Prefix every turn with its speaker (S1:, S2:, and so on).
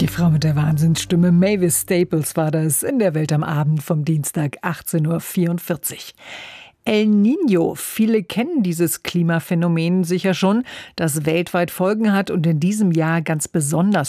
S1: Die Frau mit der Wahnsinnsstimme, Mavis Staples, war das in der Welt am Abend vom Dienstag 18:44 Uhr. El Niño. Viele kennen dieses Klimaphänomen sicher schon, das weltweit Folgen hat und in diesem Jahr ganz besonders